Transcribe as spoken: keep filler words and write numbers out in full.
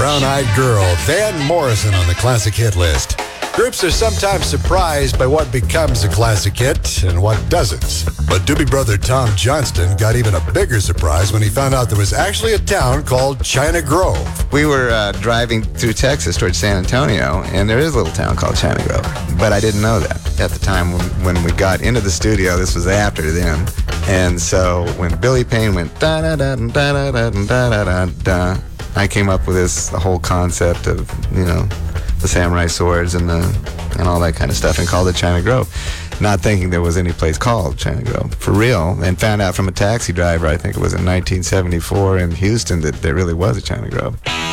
Brown-Eyed Girl, Van Morrison on the classic hit list. Groups are sometimes surprised by what becomes a classic hit and what doesn't. But Doobie Brother Tom Johnston got even a bigger surprise when he found out there was actually a town called China Grove. We were uh, driving through Texas towards San Antonio, and there is a little town called China Grove. But I didn't know that at the time when, when we got into the studio. This was after then. And so when Billy Payne went da-da-da-da-da-da-da-da-da, I came up with this the whole concept of, you know, the samurai swords and the and all that kind of stuff, and called it China Grove, not thinking there was any place called China Grove for real, and found out from a taxi driver, I think it was in nineteen seventy-four in Houston, that there really was a China Grove.